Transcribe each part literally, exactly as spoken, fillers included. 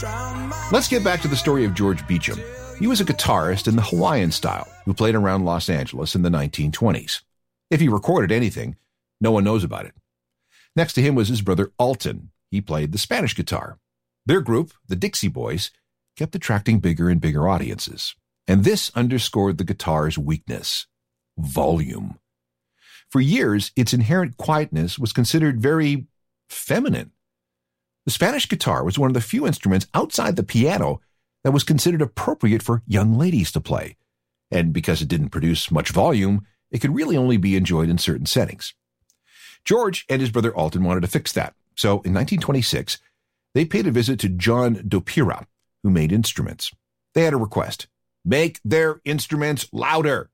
Let's get back to the story of George Beecham. He was a guitarist in the Hawaiian style who played around Los Angeles in the nineteen twenties. If he recorded anything, no one knows about it. Next to him was his brother Alton. He played the Spanish guitar. Their group, the Dixie Boys, kept attracting bigger and bigger audiences. And this underscored the guitar's weakness: volume. For years, its inherent quietness was considered very feminine. The Spanish guitar was one of the few instruments outside the piano that was considered appropriate for young ladies to play. And because it didn't produce much volume, it could really only be enjoyed in certain settings. George and his brother Alton wanted to fix that. So in nineteen twenty-six, they paid a visit to John Dopira, who made instruments. They had a request: make their instruments louder.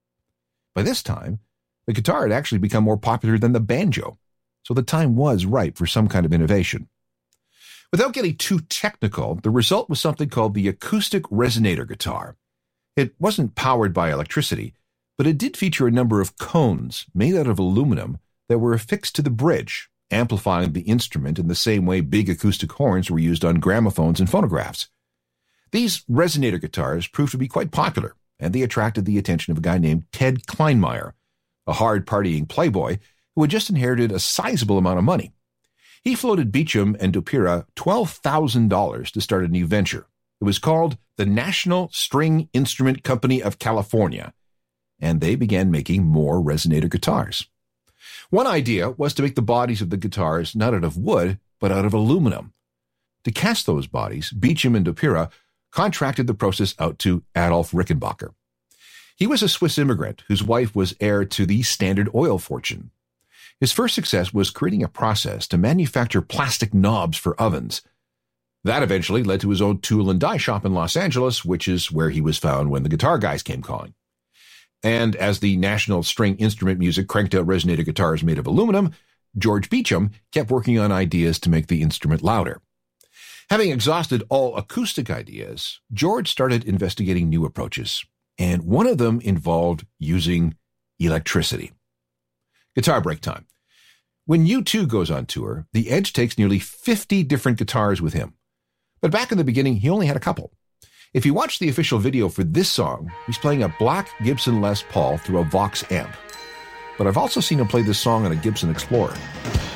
By this time, the guitar had actually become more popular than the banjo, so the time was ripe for some kind of innovation. Without getting too technical, the result was something called the acoustic resonator guitar. It wasn't powered by electricity, but it did feature a number of cones made out of aluminum that were affixed to the bridge, amplifying the instrument in the same way big acoustic horns were used on gramophones and phonographs. These resonator guitars proved to be quite popular, and they attracted the attention of a guy named Ted Kleinmeyer, a hard-partying playboy who had just inherited a sizable amount of money. He floated Beecham and Dopira twelve thousand dollars to start a new venture. It was called the National String Instrument Company of California, and they began making more resonator guitars. One idea was to make the bodies of the guitars not out of wood, but out of aluminum. To cast those bodies, Beecham and Dopira contracted the process out to Adolf Rickenbacker. He was a Swiss immigrant whose wife was heir to the Standard Oil fortune. His first success was creating a process to manufacture plastic knobs for ovens. That eventually led to his own tool and die shop in Los Angeles, which is where he was found when the guitar guys came calling. And as the national string instrument music cranked out resonator guitars made of aluminum, George Beecham kept working on ideas to make the instrument louder. Having exhausted all acoustic ideas, George started investigating new approaches, and one of them involved using electricity. Guitar break time. When U two goes on tour, the Edge takes nearly fifty different guitars with him. But back in the beginning, he only had a couple. If you watch the official video for this song, he's playing a black Gibson Les Paul through a Vox amp. But I've also seen him play this song on a Gibson Explorer.